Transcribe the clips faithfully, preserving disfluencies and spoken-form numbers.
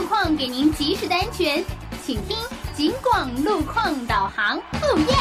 况给您及时的安全，请听警广路况导航。哦耶！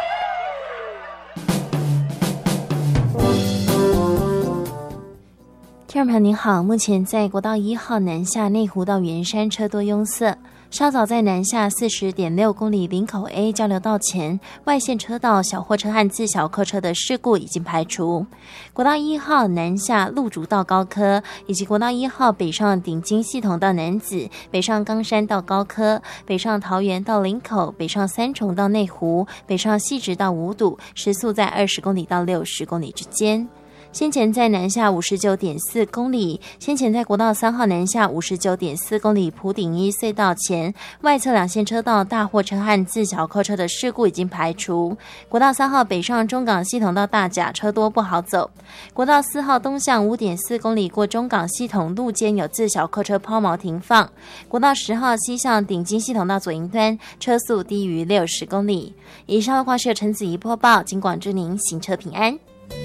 听众朋友您好，目前在国道一号南下内湖到圆山车多拥塞，稍早在南下 四十点六 公里林口 A 交流道前外线车道小货车和自小客车的事故已经排除。国道一号南下鹿竹到高科，以及国道一号北上顶金系统到楠梓，北上冈山到高科，北上桃园到林口，北上三重到内湖，北上汐止到五堵，时速在二十公里到六十公里之间。先前在南下 五十九点四 公里，先前在国道三号南下 五十九点四 公里埔顶一隧道前外侧两线车道大货车和自小客车的事故已经排除。国道三号北上中港系统到大甲车多不好走。国道四号东向 五点四 公里过中港系统路肩有自小客车抛锚停放。国道十号西向顶金系统到左营端车速低于六十公里。以上的话是由陈子怡播报，警广祝您行车平安。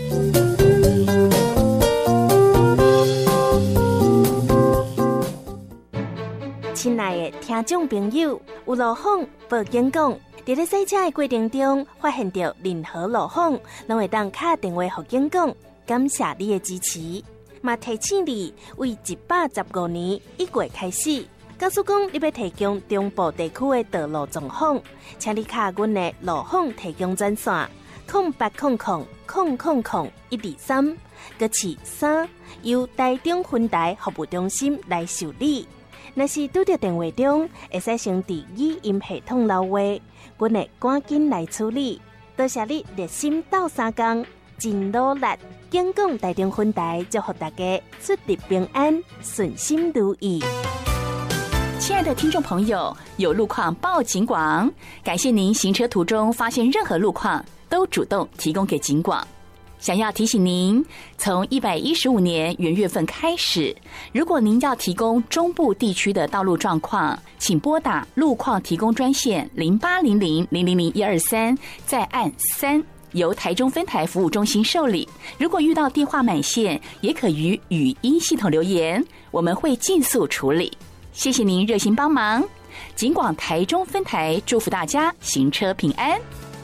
亲爱的听众朋友，有路况报警讲，在咧赛车的过程中发现到任何路况，拢会当打电话给警讲，感谢你的支持。嘛提醒你，为一百十五年一月开始，假使讲你要提供中部地区的道路状况，请你卡阮的路况提供专线零八零零零零零一二三，搁是三，由台中分台服务中心来受理。若是拄到电话中，会使先伫语音系统留话，阮会赶紧来处理。多谢你热心斗相共，真努力。警广台中分台祝福大家出入平安，顺心如意。 亲爱的听众朋友，有路况报警广，感谢您行车途中发现任何路况都主动提供给警广。想要提醒您，从一百一十五年元月份开始，如果您要提供中部地区的道路状况，请拨打路况提供专线零八零零零零零一二三，再按三，由台中分台服务中心受理。如果遇到电话满线，也可于语音系统留言，我们会尽速处理。谢谢您热心帮忙，警广台中分台祝福大家行车平安。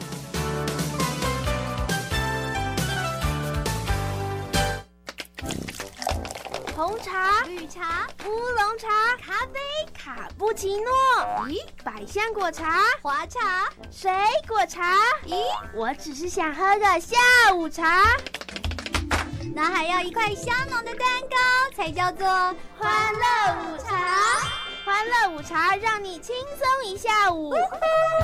红茶、绿茶、乌龙茶、咖啡、卡布奇诺。咦，百香果茶、花茶、水果茶。咦，我只是想喝个下午茶。那还要一块香浓的蛋糕，才叫做欢乐午茶。欢乐午茶让你轻松一下午。